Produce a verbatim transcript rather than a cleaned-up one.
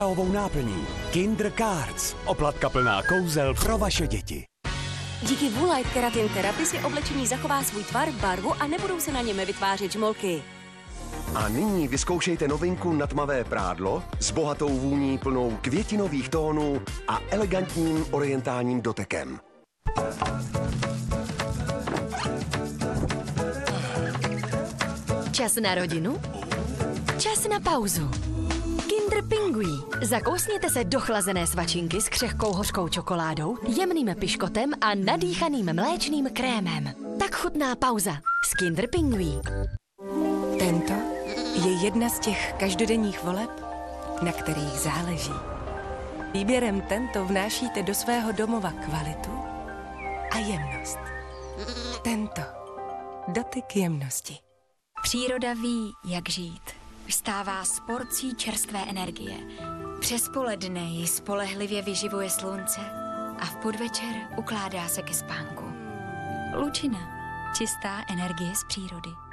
ovou náplní. Kinder Cards. Oplatka plná kouzel pro vaše děti. Díky Woolite Keratin Therapy si oblečení zachová svůj tvar, barvu a nebudou se na něm vytvářet žmolky. A nyní vyzkoušejte novinku na tmavé prádlo s bohatou vůní plnou květinových tónů a elegantním orientálním dotekem. Čas na rodinu? Čas na pauzu. Kinder Pingui. Zakousněte se do chlazené svačinky s křehkou hořkou čokoládou, jemným piškotem a nadýchaným mléčným krémem. Tak chutná pauza s Kinder Pingui. Tento je jedna z těch každodenních voleb, na kterých záleží. Výběrem Tento vnášíte do svého domova kvalitu a jemnost. Tento. Dotyk jemnosti. Příroda ví, jak žít. Vstává s porcí čerstvé energie. Přes poledne ji spolehlivě vyživuje slunce a v podvečer ukládá se ke spánku. Lučina. Čistá energie z přírody.